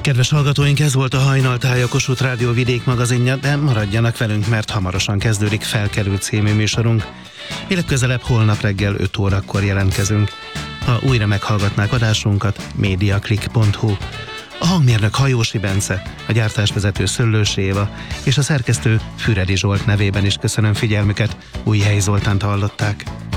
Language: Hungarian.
Kedves hallgatóink, ez volt a Hajnaltáj, a Kossuth Rádió vidék magazinja, de maradjanak velünk, mert hamarosan kezdődik Felkelő című műsorunk. Mi legközelebb holnap reggel 5 órakor jelentkezünk. Ha újra meghallgatnák adásunkat, mediaclick.hu. A hangmérnök Hajósi Bence, a gyártásvezető Szöllősi Éva és a szerkesztő Füredi Zsolt nevében is köszönöm figyelmüket. Újhelyi Zoltánt hallották.